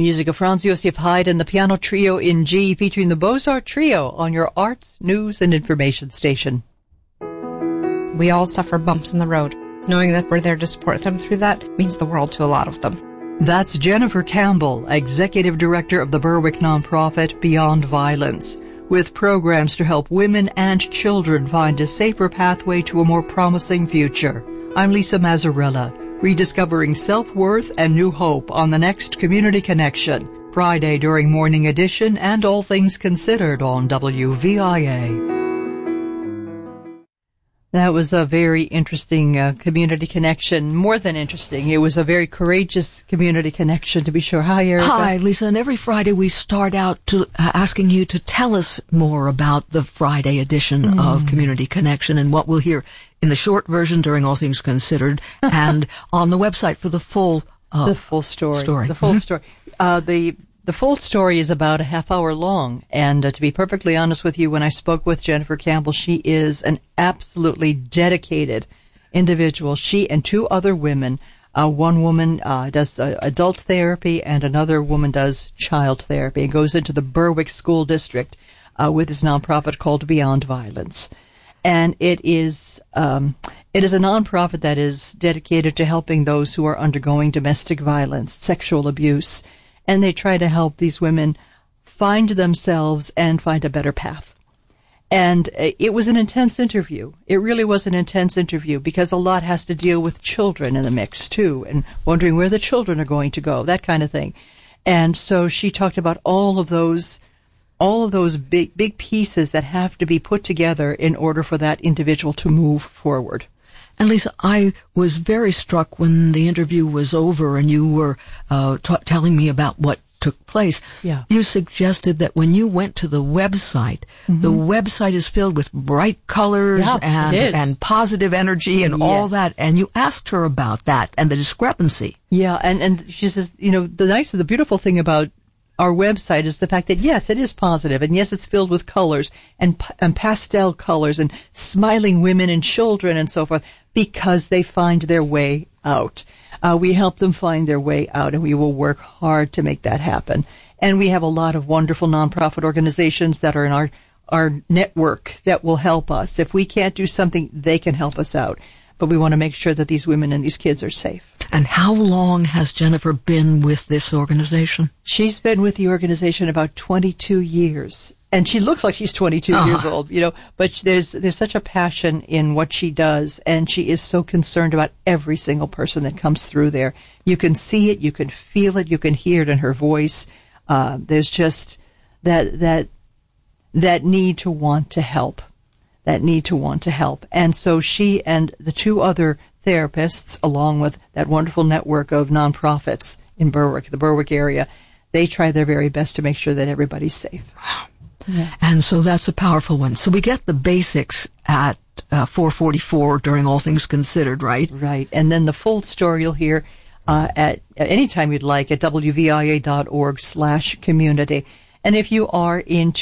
Music of Franz Josef Haydn and the Piano Trio in G, featuring the Beaux-Arts Trio on your arts, news, and information station. We all suffer bumps in the road. Knowing that we're there to support them through that means the world to a lot of them. That's Jennifer Campbell, Executive Director of the Berwick nonprofit Beyond Violence, with programs to help women and children find a safer pathway to a more promising future. I'm Lisa Mazzarella, rediscovering self-worth and new hope on the next Community Connection, Friday during Morning Edition and All Things Considered on WVIA. That was a very interesting community connection. More than interesting, it was a very courageous community connection, to be sure. Hi, Erica. Hi, Lisa. And every Friday we start out to asking you to tell us more about the Friday edition of Community Connection and what we'll hear in the short version during All Things Considered and on the website for the full story. The full story. The full story is about a half hour long, and to be perfectly honest with you, when I spoke with Jennifer Campbell, she is an absolutely dedicated individual. She and two other women, one woman does adult therapy and another woman does child therapy and goes into the Berwick School District with this nonprofit called Beyond Violence. And it is a nonprofit that is dedicated to helping those who are undergoing domestic violence, sexual abuse, and they try to help these women find themselves and find a better path. And it was an intense interview. It really was an intense interview because a lot has to deal with children in the mix too, and wondering where the children are going to go, that kind of thing. And so she talked about all of those big pieces that have to be put together in order for that individual to move forward. And Lisa, I was very struck when the interview was over and you were telling me about what took place. Yeah. You suggested that when you went to the website, the website is filled with bright colors and positive energy and all that. And you asked her about that and the discrepancy. Yeah, and she says, the beautiful thing about our website is the fact that, yes, it is positive, and yes, it's filled with colors and pastel colors and smiling women and children and so forth, because they find their way out. We help them find their way out, and we will work hard to make that happen. And we have a lot of wonderful nonprofit organizations that are in our network that will help us. If we can't do something, they can help us out. But we want to make sure that these women and these kids are safe. And how long has Jennifer been with this organization? She's been with the organization about 22 years. And she looks like she's 22 years old, but there's such a passion in what she does, and she is so concerned about every single person that comes through there. You can see it, you can feel it, you can hear it in her voice. There's just that need to want to help. And so she and the two other therapists, along with that wonderful network of nonprofits in Berwick, the Berwick area, they try their very best to make sure that everybody's safe. Wow. Yeah. And so that's a powerful one. So we get the basics at 4:44 during All Things Considered, right? Right. And then the full story you'll hear at any time you'd like at wvia.org/community. And if you are into